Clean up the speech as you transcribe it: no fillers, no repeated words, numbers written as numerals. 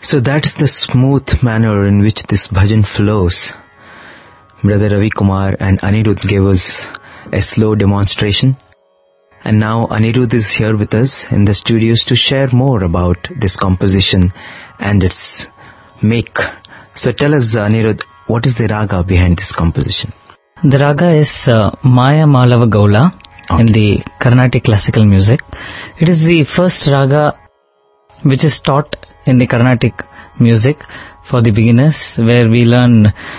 So that is the smooth manner in which this bhajan flows. Brother Ravi Kumar and Anirudh gave us a slow demonstration. And now Anirudh is here with us in the studios to share more about this composition and its make. So tell us, Anirudh, what is the raga behind this composition? The raga is Maya Malava Gaula in the Carnatic classical music. It is the first raga which is taught in the Carnatic music for the beginners, where we learn